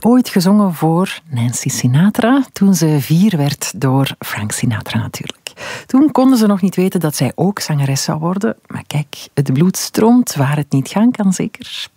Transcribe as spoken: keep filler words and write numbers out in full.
ooit gezongen voor Nancy Sinatra, toen ze vier werd door Frank Sinatra natuurlijk. Toen konden ze nog niet weten dat zij ook zangeres zou worden. Maar kijk, het bloed stroomt waar het niet gaan kan, zeker.